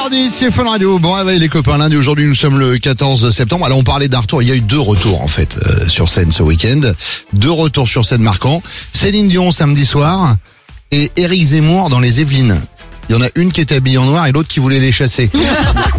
mardi, c'est Fun Radio. Bon réveil les copains, lundi aujourd'hui nous sommes le 14 septembre. Alors on parlait d'un retour, il y a eu 2 retours en fait sur scène ce week-end. 2 retours sur scène marquants. Céline Dion samedi soir et Éric Zemmour dans les Yvelines. Il y en a une qui était habillée en noir et l'autre qui voulait les chasser. Qui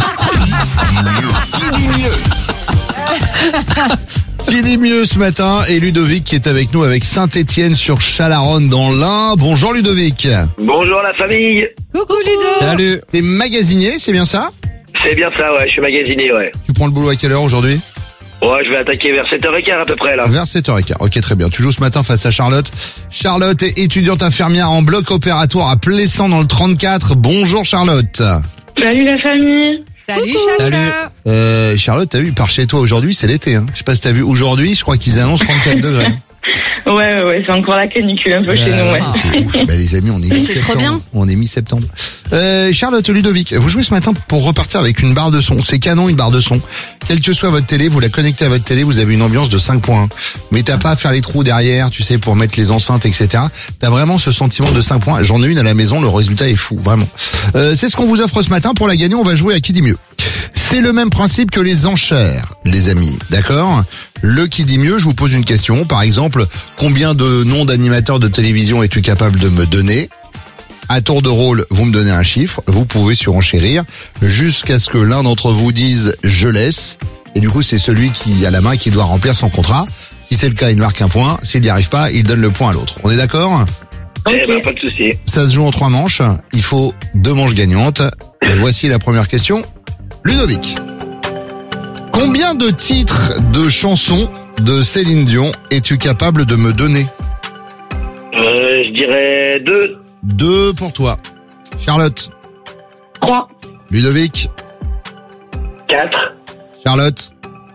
dit mieux ce matin? Et Ludovic qui est avec nous avec Saint-Étienne sur Chalaronne dans l'Ain. Bonjour Ludovic. Bonjour la famille. Coucou Ludo. Salut. T'es magasinier, c'est bien ça? C'est bien ça, ouais, je suis magasinier, ouais. Tu prends le boulot à quelle heure aujourd'hui? Ouais, je vais attaquer vers 7h15 à peu près, là. Vers 7h15. Ok, très bien. Tu joues ce matin face à Charlotte. Charlotte est étudiante infirmière en bloc opératoire à Plessan dans le 34. Bonjour Charlotte. Salut la famille. Salut Salut. Chacha. Charlotte, t'as vu, par chez toi aujourd'hui, c'est l'été. Hein. Je sais pas si t'as vu aujourd'hui, je crois qu'ils annoncent 34 degrés. Ouais, c'est encore la canicule un peu chez nous, ouais. C'est ouf. Bah, les amis, on est Mais c'est trop mi-septembre. bien. On est mi-septembre. Charlotte, Ludovic, vous jouez ce matin pour repartir avec une barre de son. C'est canon, une barre de son. Quelle que soit votre télé, vous la connectez à votre télé, vous avez une ambiance de 5.1. Mais t'as pas à faire les trous derrière, tu sais, pour mettre les enceintes, etc. T'as vraiment ce sentiment de 5 points. J'en ai une à la maison, le résultat est fou, vraiment. C'est ce qu'on vous offre ce matin. Pour la gagner, on va jouer à qui dit mieux. C'est le même principe que les enchères, les amis, d'accord? Le qui dit mieux, je vous pose une question. Par exemple, combien de noms d'animateurs de télévision es-tu capable de me donner? À tour de rôle, vous me donnez un chiffre, vous pouvez surenchérir jusqu'à ce que l'un d'entre vous dise « je laisse ». Et du coup, c'est celui qui a la main qui doit remplir son contrat. Si c'est le cas, il marque un point. S'il n'y arrive pas, il donne le point à l'autre. On est d'accord? Eh ben, pas de souci. Ça se joue en 3 manches. Il faut 2 manches gagnantes. Et voici la première question. Ludovic. Combien de titres de chansons de Céline Dion es-tu capable de me donner? Je dirais 2. 2 pour toi. Charlotte. 3. Ludovic. 4. Charlotte.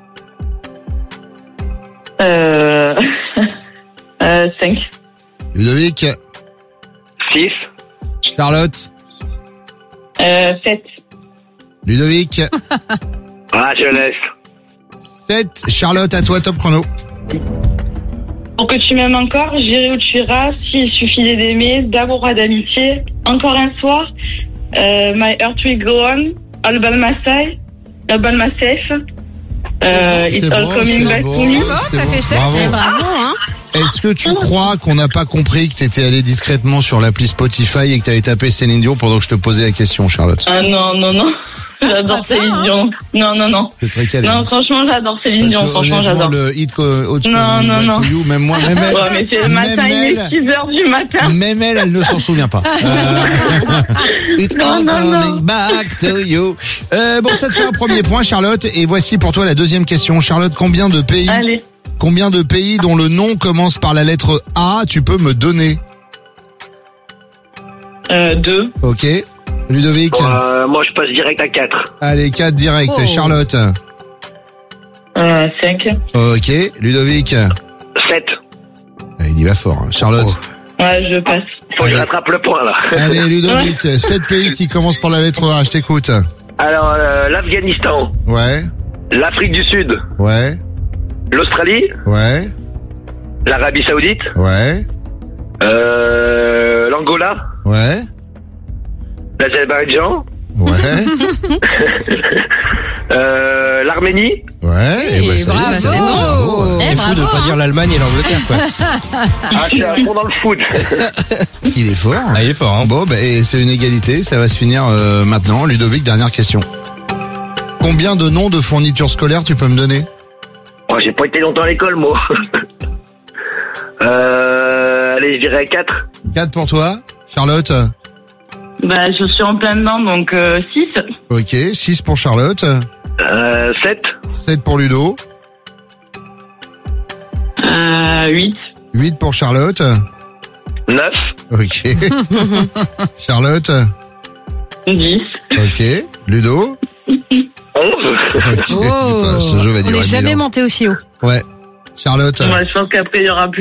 5. Ludovic. 6. Charlotte. 7. Ludovic. Ah, je laisse. 7. Charlotte, à toi, top chrono. Pour que tu m'aimes encore, j'irai où tu iras, s'il suffisait d'aimer, d'amour à d'amitié, encore un soir, My Heart Will Go On, All By Myself, It's C'est All bon, Coming c'est Back bon. to Me. C'est T'as bon. fait 7. Bravo. Bravo, hein. Est-ce que tu crois qu'on n'a pas compris que t'étais allé discrètement sur l'appli Spotify et que t'avais tapé Céline Dion pendant que je te posais la question, Charlotte? Ah non. J'adore je Céline crois Dion. Non. C'est très calme. Non, franchement, j'adore Céline Parce Dion. que, Franchement, honnêtement, j'adore. le hit Non. to You, même moi, même elle, Ouais, mais c'est le matin, il est 6h du matin. même elle ne s'en souvient pas. It's all Non. coming back to you. Bon, ça te fait un premier point, Charlotte. Et voici pour toi la deuxième question. Charlotte, combien de pays dont le nom commence par la lettre A tu peux me donner? 2. Ok. Ludovic. Moi, je passe direct à 4. Allez, 4 direct. Oh. Charlotte. 5. Ok. Ludovic. 7. Il y va fort. Hein. Charlotte. Ouais, je passe. Faut que je rattrape le point, là. Allez, Ludovic. 7 pays qui commencent par la lettre A. Je t'écoute. Alors, l'Afghanistan, Ouais. l'Afrique du Sud, Ouais. l'Australie, Ouais. l'Arabie Saoudite, Ouais. l'Angola, Ouais. l'Azerbaïdjan, Ouais. l'Arménie. Ouais. Et bah, ça y est, bravo. c'est bon, bravo. Eh, C'est fou de bravo, pas hein. dire l'Allemagne et l'Angleterre, quoi. Ah, c'est à fond dans le foot. Il est fort. Ah, il est fort, hein. Bon, et c'est une égalité. Ça va se finir maintenant. Ludovic, dernière question. Combien de noms de fournitures scolaires tu peux me donner? Oh, j'ai pas été longtemps à l'école, moi. Allez, je dirais 4. 4 pour toi. Charlotte. Bah, je suis en plein dedans, donc 6. Ok. 6 pour Charlotte. 7. 7 pour Ludo. 8. 8 pour Charlotte. 9. Ok. Charlotte. 10. Ok. Ludo. 11. Ok. Putain, ce jeu va On durer n'est 1000 jamais ans. monté aussi haut. Ouais. Charlotte. Ouais, je pense qu'après, il y aura plus